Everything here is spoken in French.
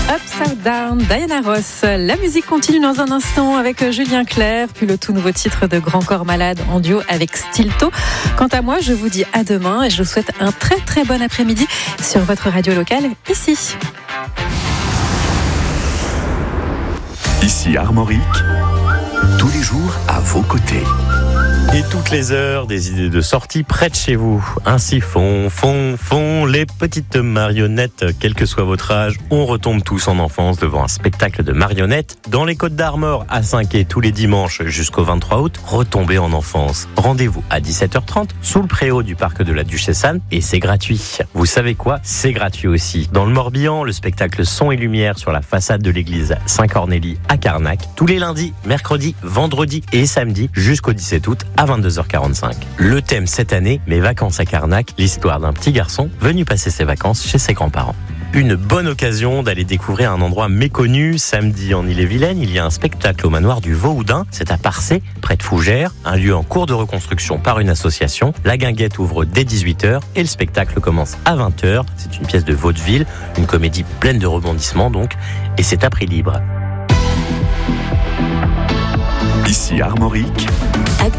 Upside Down, Diana Ross. La musique continue dans un instant avec Julien Clerc, puis le tout nouveau titre de Grand Corps Malade en duo avec Stilto. Quant à moi, je vous dis à demain et je vous souhaite un très très bon après-midi sur votre radio locale, ici. Ici Armorique, tous les jours à vos côtés. Et toutes les heures, des idées de sortie près de chez vous. Ainsi font les petites marionnettes. Quel que soit votre âge, on retombe tous en enfance devant un spectacle de marionnettes. Dans les Côtes d'Armor, à Saint-Quay, tous les dimanches jusqu'au 23 août, retombez en enfance. Rendez-vous à 17h30 sous le préau du parc de la Duchesse Anne et c'est gratuit. Vous savez quoi ? C'est gratuit aussi. Dans le Morbihan, le spectacle Son et Lumière sur la façade de l'église Saint-Cornélie à Carnac, tous les lundis, mercredis, vendredis et samedis jusqu'au 17 août à 22h45. Le thème cette année, mes vacances à Carnac, l'histoire d'un petit garçon venu passer ses vacances chez ses grands-parents. Une bonne occasion d'aller découvrir un endroit méconnu. Samedi en Ille-et-Vilaine, il y a un spectacle au manoir du Vauhoudin. C'est à Parcé, près de Fougères, un lieu en cours de reconstruction par une association. La guinguette ouvre dès 18h et le spectacle commence à 20h. C'est une pièce de vaudeville, une comédie pleine de rebondissements donc, et c'est à prix libre. Ici Armorique.